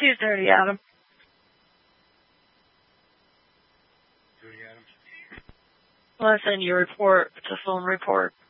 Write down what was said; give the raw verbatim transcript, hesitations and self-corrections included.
two thirty, Adam. Thirty, Adam. Well, I send you a report. It's a phone report.